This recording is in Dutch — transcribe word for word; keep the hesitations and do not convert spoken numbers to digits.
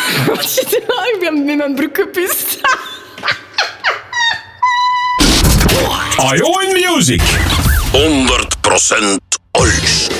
Wat zit er nou? Ik ben met mijn broek gepist. Ion Music. honderd procent Ols.